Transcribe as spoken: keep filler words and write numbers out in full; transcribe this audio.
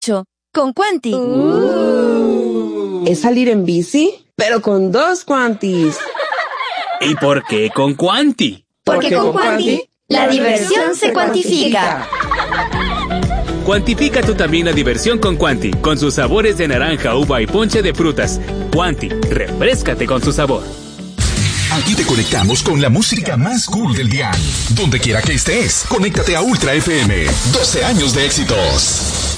con Quanti. Uh. Es salir en bici, pero con dos Quantis. ¿Y por qué con Quanti? Porque, Porque con Quanti, la diversión se cuantifica. Cuantifica tú también la diversión con Quanti, con sus sabores de naranja, uva y ponche de frutas. Quanti, refréscate con su sabor. Aquí te conectamos con la música más cool del dial. Donde quiera que estés, conéctate a Ultra F M. doce años de éxitos.